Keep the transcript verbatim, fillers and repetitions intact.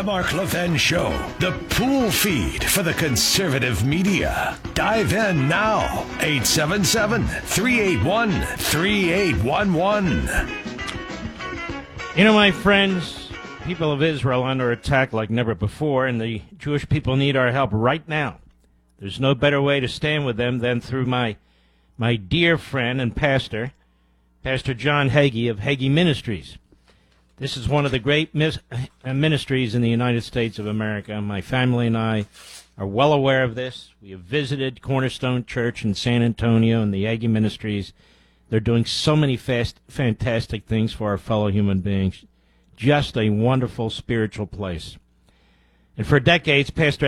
Mark Levin Show, the pool feed for the conservative media. Dive in now. eight seven seven, three eight one, three eight one one. You know, my friends, people of Israel are under attack like never before, and the Jewish people need our help right now. There's no better way to stand with them than through my my dear friend and pastor, Pastor John Hagee of Hagee Ministries. This is one of the great mis- ministries in the United States of America. My family and I are well aware of this. We have visited Cornerstone Church in San Antonio and the Hagee Ministries. They're doing so many fast, fantastic things for our fellow human beings. Just a wonderful spiritual place. And for decades, Pastor